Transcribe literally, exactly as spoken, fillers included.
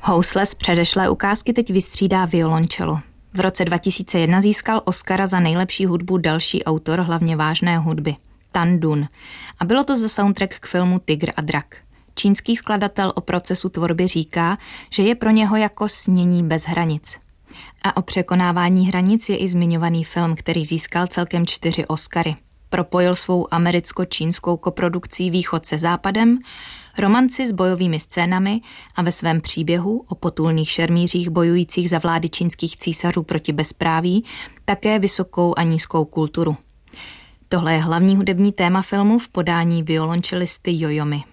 Housle z předešlé ukázky teď vystřídá violončelo. V roce dva tisíce jedna získal Oscara za nejlepší hudbu další autor hlavně vážné hudby, Tan Dun. A bylo to za soundtrack k filmu Tygr a drak. Čínský skladatel o procesu tvorby říká, že je pro něho jako snění bez hranic. A o překonávání hranic je i zmiňovaný film, který získal celkem čtyři Oscary. Propojil svou americko-čínskou koprodukcí Východ se západem, romanci s bojovými scénami a ve svém příběhu o potulných šermířích bojujících za vlády čínských císařů proti bezpráví také vysokou a nízkou kulturu. Tohle je hlavní hudební téma filmu v podání violončelisty Jojomy.